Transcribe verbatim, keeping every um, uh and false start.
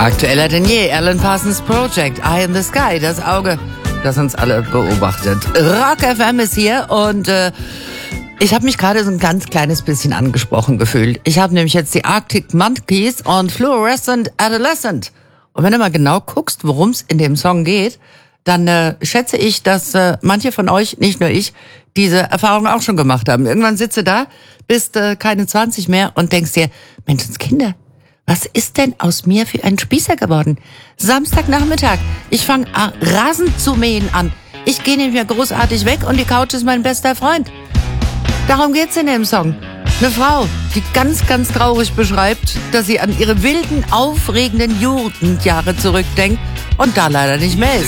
Aktueller denn je, Alan Parsons Project, Eye in the Sky, das Auge, das uns alle beobachtet. Rock F M ist hier und äh, ich habe mich gerade so ein ganz kleines bisschen angesprochen gefühlt. Ich habe nämlich jetzt die Arctic Monkeys und Fluorescent Adolescent. Und wenn du mal genau guckst, worum es in dem Song geht, dann äh, schätze ich, dass äh, manche von euch, nicht nur ich, diese Erfahrung auch schon gemacht haben. Irgendwann sitzt du da, bist äh, keine zwanzig mehr und denkst dir, Menschenskinder, was ist denn aus mir für ein Spießer geworden? Samstagnachmittag, ich fange Rasen zu mähen an. Ich gehe nicht mehr großartig weg und die Couch ist mein bester Freund. Darum geht's in dem Song. Eine Frau, die ganz, ganz traurig beschreibt, dass sie an ihre wilden, aufregenden Jugendjahre zurückdenkt und da leider nicht mehr ist.